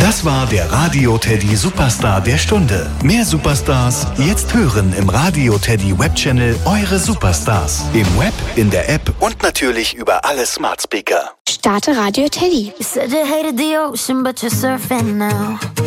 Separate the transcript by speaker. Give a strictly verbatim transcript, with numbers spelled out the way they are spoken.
Speaker 1: Das war der Radio Teddy Superstar der Stunde. Mehr Superstars jetzt hören im Radio Teddy Webchannel Eure Superstars. Im Web, in der App und natürlich über alle Smart Speaker.
Speaker 2: Starte Radio Teddy.
Speaker 3: You said you hated the ocean, but you're surfing now.